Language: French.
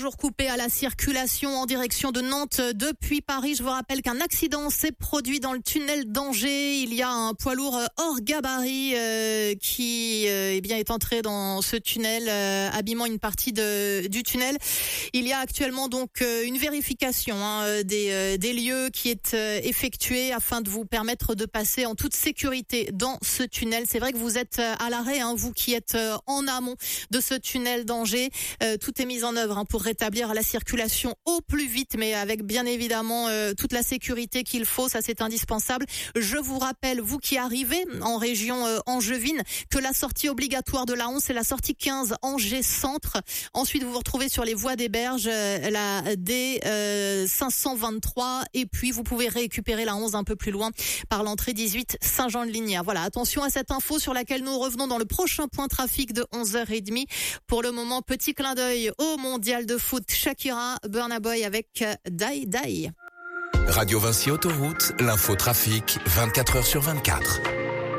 Toujours coupé à la circulation en direction de Nantes depuis Paris. Je vous rappelle qu'un accident s'est produit dans le tunnel d'Angers. Il y a un poids lourd hors gabarit qui est entré dans ce tunnel, abîmant une partie du tunnel. Il y a actuellement donc une vérification des lieux qui est effectuée afin de vous permettre de passer en toute sécurité dans ce tunnel. C'est vrai que vous êtes à l'arrêt, vous qui êtes en amont de ce tunnel d'Angers. Tout est mis en œuvre pour rétablir la circulation au plus vite, mais avec bien évidemment toute la sécurité qu'il faut, ça c'est indispensable. Je vous rappelle, vous qui arrivez en région angevine, que la sortie obligatoire de la 11, c'est la sortie 15 Angers Centre. Ensuite, vous vous retrouvez sur les voies des Berges, la D 523, et puis vous pouvez récupérer la 11 un peu plus loin par l'entrée 18 Saint-Jean-de-Lignières. Voilà, attention à cette info sur laquelle nous revenons dans le prochain point trafic de 11h30. Pour le moment, petit clin d'œil au mondial de foot, Shakira, Burna Boy avec Die Die. Radio Vinci Autoroute, l'info trafic 24h sur 24.